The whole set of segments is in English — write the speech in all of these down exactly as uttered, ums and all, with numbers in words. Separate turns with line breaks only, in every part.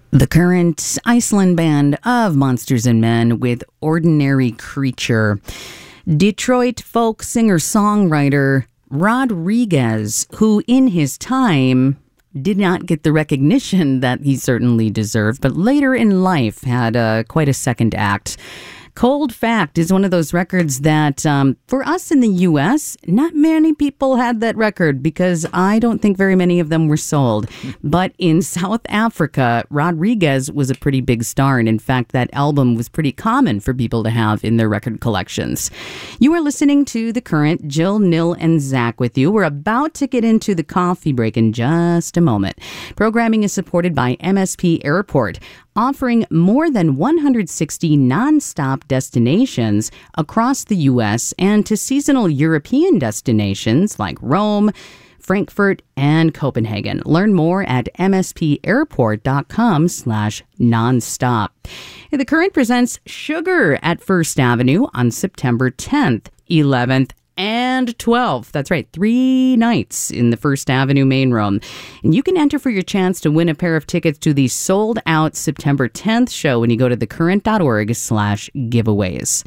The Current, Iceland band of Monsters and Men with Ordinary Creature. Detroit folk singer-songwriter Rodriguez, who in his time did not get the recognition that he certainly deserved, but later in life had uh, quite a second act. Cold Fact is one of those records that, um, for us in the U S, not many people had that record because I don't think very many of them were sold. But in South Africa, Rodriguez was a pretty big star. And in fact, that album was pretty common for people to have in their record collections. You are listening to The Current. Jill, Nil, and Zach with you. We're about to get into the coffee break in just a moment. Programming is supported by M S P Airport, offering more than one hundred sixty nonstop destinations across the U S and to seasonal European destinations like Rome, Frankfurt, and Copenhagen. Learn more at mspairport.com slash nonstop. The Current presents Sugar at First Avenue on September tenth, eleventh, and twelfth. That's right, three nights in the First Avenue main room. And you can enter for your chance to win a pair of tickets to the sold-out September tenth show when you go to thecurrent.org slash giveaways.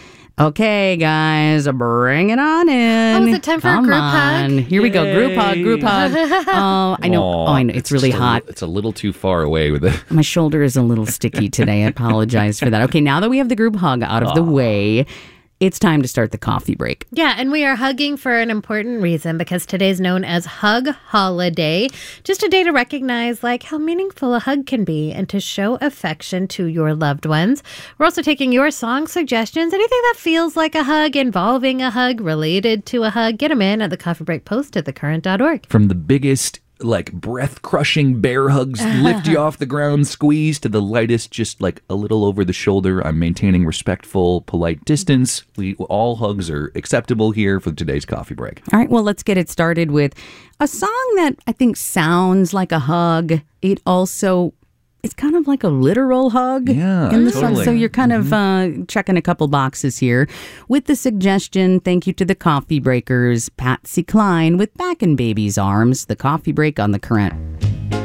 Okay, guys, bring it on in.
Oh, is it time for
Come
a group
on.
hug?
Here we go, group hug, group hug. Oh, I know.
Aw,
oh, I know. It's, really
just a
hot.
li- it's a little too far away with it.
My shoulder is a little sticky today. I apologize for that. Okay, now that we have the group hug out of the way, it's time to start the coffee break.
Yeah, and we are hugging for an important reason because today's known as Hug Holiday. Just a day to recognize like how meaningful a hug can be and to show affection to your loved ones. We're also taking your song suggestions. Anything that feels like a hug, involving a hug, related to a hug, get them in at the coffee break post at the current dot org.
From the biggest, like, breath-crushing bear hugs, lift you off the ground, squeeze, to the lightest, just like a little over the shoulder. I'm maintaining respectful, polite distance. We all hugs are acceptable here for today's coffee break.
All right, well, let's get it started with a song that I think sounds like a hug. It also, it's kind of like a literal hug
Yeah,
in the
totally.
song. So you're kind of uh, checking a couple boxes here with the suggestion. Thank you to the Coffee Breakers, Patsy Cline with Back in Baby's Arms. The Coffee Break on The Current.